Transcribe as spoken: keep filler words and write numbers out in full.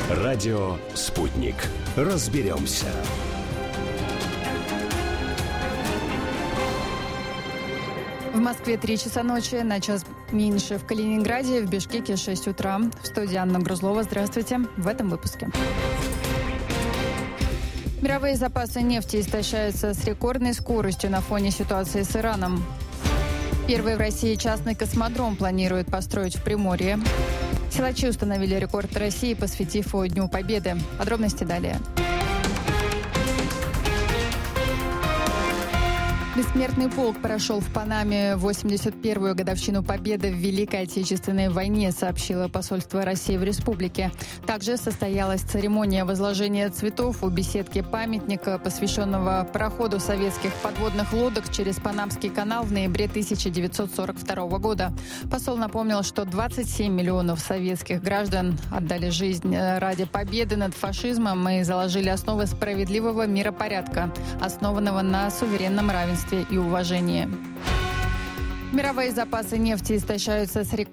Радио «Спутник». Разберемся. В Москве три часа ночи, на час меньше в Калининграде, в Бишкеке шесть утра. В студии Анна Грузлова. Здравствуйте. В этом выпуске. Мировые запасы нефти истощаются с рекордной скоростью на фоне ситуации с Ираном. Первый в России частный космодром планируют построить в Приморье. Силачи установили рекорд России, посвятив его Дню Победы. Подробности далее. Бессмертный полк прошел в Панаме восемьдесят первую годовщину Победы в Великой Отечественной войне, сообщило посольство России в республике. Также состоялась церемония возложения цветов у беседки памятника, посвященного проходу советских подводных лодок через Панамский канал в ноябре тысяча девятьсот сорок второго года. Посол напомнил, что двадцать семь миллионов советских граждан отдали жизнь ради победы над фашизмом и заложили основы справедливого миропорядка, основанного на суверенном равенстве и уважение. Мировые запасы нефти истощаются с рекордом.